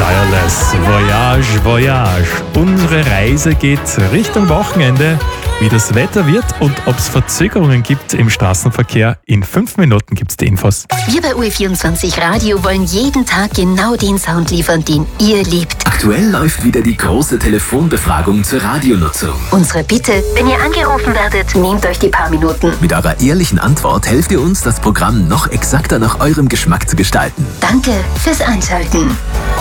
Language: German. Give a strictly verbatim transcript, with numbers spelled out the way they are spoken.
Wireless. Voyage, Voyage. Unsere Reise geht Richtung Wochenende. Wie das Wetter wird und ob es Verzögerungen gibt im Straßenverkehr. In fünf Minuten gibt es die Infos. Wir bei U E vierundzwanzig Radio wollen jeden Tag genau den Sound liefern, den ihr liebt. Aktuell läuft wieder die große Telefonbefragung zur Radionutzung. Unsere Bitte, wenn ihr angerufen werdet, nehmt euch die paar Minuten. Mit eurer ehrlichen Antwort helft ihr uns, das Programm noch exakter nach eurem Geschmack zu gestalten. Danke fürs Einschalten.